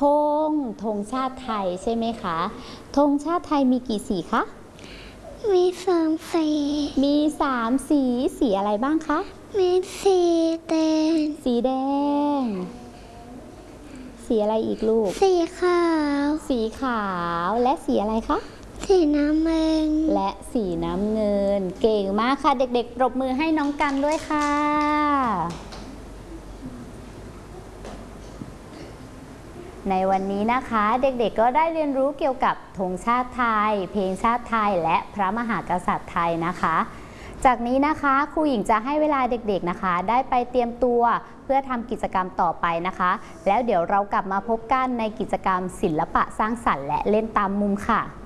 ธงชาติไทยใช่ไหมคะธงชาติไทยมีกี่สีคะมี3 สีมี3 สีสีอะไรบ้างคะมีสีแดงสีแดงสีอะไรอีกลูกสีขาวสีขาวและสีอะไรคะสีน้ำเงินและสีน้ำเงินเก่งมากค่ะเด็กๆปรบมือให้น้องกันด้วยค่ะในวันนี้นะคะเด็กๆก็ได้เรียนรู้เกี่ยวกับธงชาติไทยเพลงชาติไทยและพระมหากษัตริย์ไทยนะคะจากนี้นะคะครูหญิงจะให้เวลาเด็กๆนะคะได้ไปเตรียมตัวเพื่อทำกิจกรรมต่อไปนะคะแล้วเดี๋ยวเรากลับมาพบกันในกิจกรรมศิลปะสร้างสรรค์และเล่นตามมุมค่ะ